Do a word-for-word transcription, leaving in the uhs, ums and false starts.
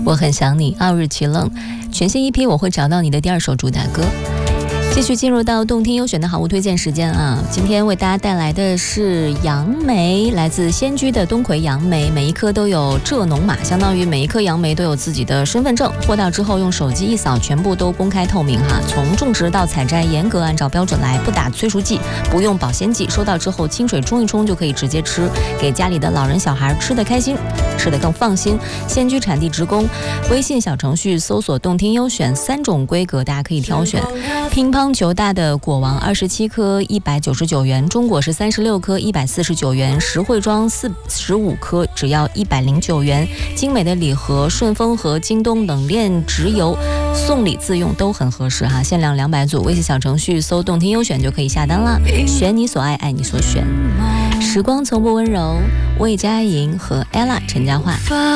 我很想你，傲日奇冷，全新一批我会找到你的第二首主打歌。继续进入到动听优选的好物推荐时间啊！今天为大家带来的是杨梅，来自仙居的冬葵杨梅，每一颗都有蔗农码，相当于每一颗杨梅都有自己的身份证。货到之后用手机一扫，全部都公开透明哈。从种植到采摘，严格按照标准来，不打催熟剂，不用保鲜剂。收到之后清水冲一冲就可以直接吃，给家里的老人小孩吃得开心，吃得更放心。仙居产地直供，微信小程序搜索动听优选，三种规格大家可以挑选。乒乓球大的果王二十七颗一百九十九元，中果是三十六颗一百四十九元，实惠装四十五颗只要一百零九元。精美的礼盒，顺丰和京东冷链直邮送礼自用都很合适哈，限量两百组。微信小程序搜动听优选就可以下单了，选你所爱，爱你所选。时光从不温柔，魏佳莹和 ella 陈嘉桦。